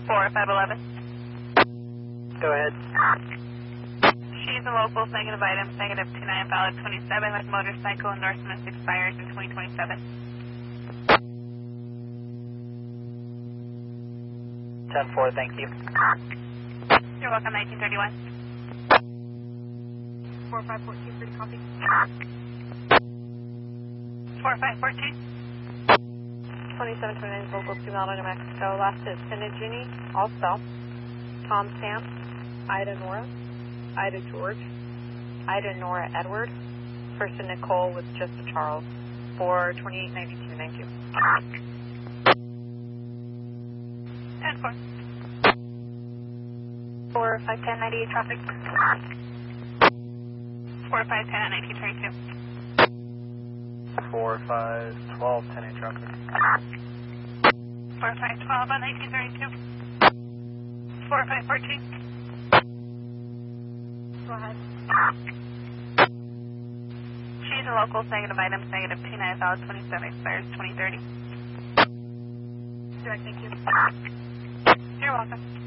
4511. Go ahead. She's a local, negative items, negative 29, valid 27 with motorcycle endorsements expires in 2027. 10-4, thank you. You're welcome, 1931. 4514, free to copy. 4514. 2729 local 2 Maldon, New Mexico. Last is Sinajini, all spell. Tom Sam, Ida Nora, Ida George, Ida Nora Edward. First to Nicole with just a Charles. 42892, thank you. 10-4. 4510, 98 traffic. 4510 at 1932. 4512, 10-8 traffic. 4512 on 1932. 4514. Go ahead. She's a local, negative items, negative 29, valid 27, expires 2030. Direct, thank you. You're welcome.